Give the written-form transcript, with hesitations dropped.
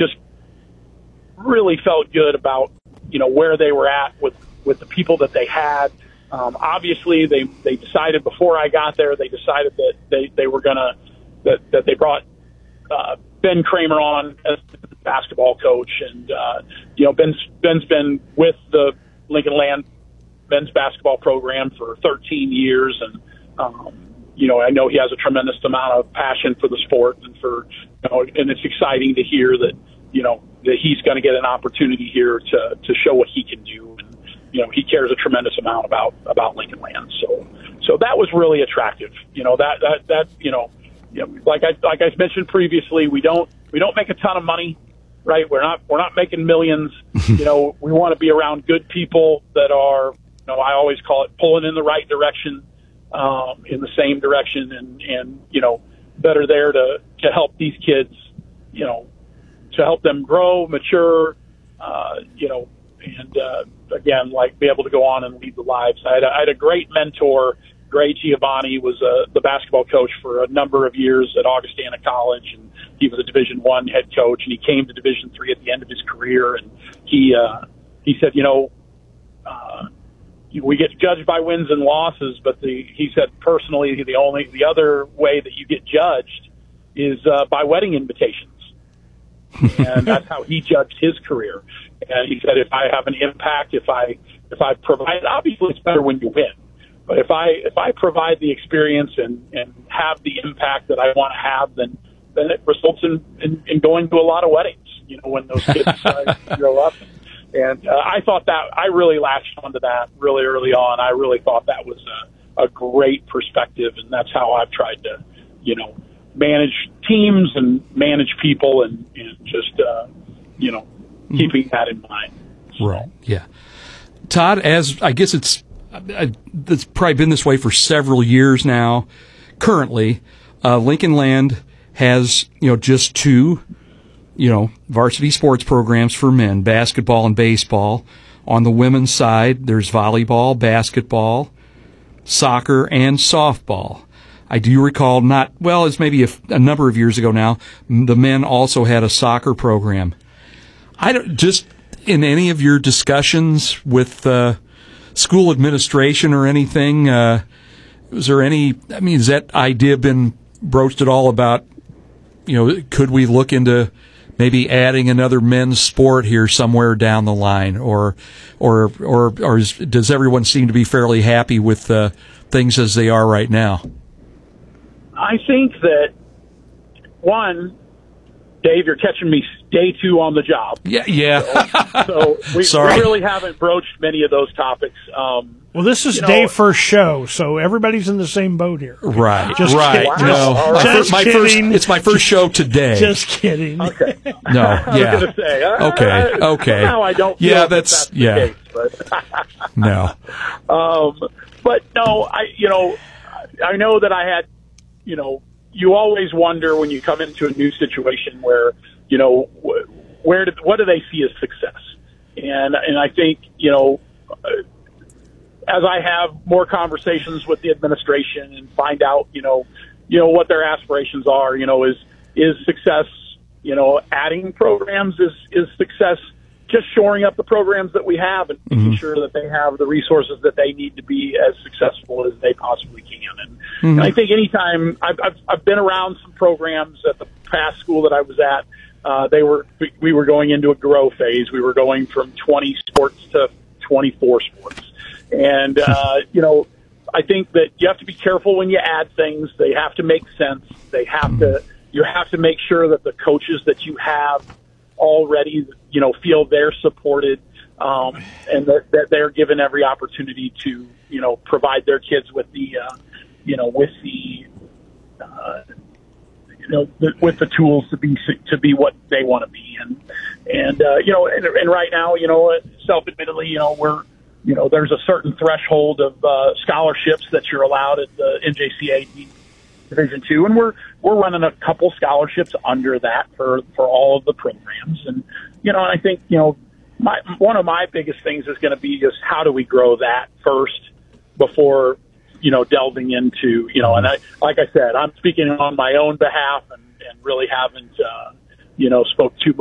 just really felt good about, where they were at with the people that they had. Obviously, they decided before I got there, they decided that they were that they brought Ben Kramer on as the basketball coach, and Ben's been with the Lincoln Land men's basketball program for 13 years, and I know he has a tremendous amount of passion for the sport, and and it's exciting to hear that that he's going to get an opportunity here to show what he can do, and he cares a tremendous amount about Lincoln Land, so that was really attractive. Like I mentioned previously, we don't make a ton of money, right? We're not making millions. We want to be around good people that are, I always call it pulling in the right direction, in the same direction, and that are there to help these kids, to help them grow, mature, and again, like be able to go on and lead the lives. I had a great mentor. Gray Giovanni was the basketball coach for a number of years at Augustana College, and he was a Division I head coach, and he came to Division III at the end of his career, and he said, we get judged by wins and losses, but he said personally the other way that you get judged is by wedding invitations. And that's how he judged his career. And he said, if I have an impact, if I provide, obviously it's better when you win. But if I provide the experience and have the impact that I want to have, then it results in going to a lot of weddings, when those kids grow up. And I thought that I really latched onto that really early on. I really thought that was a great perspective, and that's how I've tried to, manage teams and manage people, and just, keeping that in mind. So. Right. Yeah. Todd, as I guess it's probably been this way for several years now. Currently, Lincoln Land has, just two, varsity sports programs for men, basketball and baseball. On the women's side, there's volleyball, basketball, soccer, and softball. I do recall it's maybe a number of years ago now, the men also had a soccer program. Just in any of your discussions with school administration or anything, was there has that idea been broached at all about, could we look into maybe adding another men's sport here somewhere down the line, or does everyone seem to be fairly happy with things as they are right now? I think that, one, Dave, you're catching me day 2 on the job. Yeah. So we really haven't broached many of those topics. Well, this is Dave's first show, so everybody's in the same boat here. Right. Just right. Kidding. No. It's my first show today. Just kidding. Okay. No. I was going to say. Okay. Now I don't feel that's the case. But no. But no, I know that I had, you always wonder when you come into a new situation where, what do they see as success? And I think, as I have more conversations with the administration and find out, what their aspirations are, is success, adding programs, is success just shoring up the programs that we have and making sure that they have the resources that they need to be as successful as they possibly can. And I think anytime I've been around some programs at the past school that I was at, we were going into a grow phase. We were going from 20 sports to 24 sports. And, I think that you have to be careful when you add things. They have to make sense. You have to make sure that the coaches that you have already, feel they're supported, and that they're given every opportunity to, provide their kids with the tools to be what they want to be. And right now, self-admittedly, there's a certain threshold of scholarships that you're allowed at the NJCAA Division II, and we're running a couple scholarships under that for all of the programs. And I think one of my biggest things is going to be just how do we grow that first before delving into and like I said, I'm speaking on my own behalf and really haven't spoke too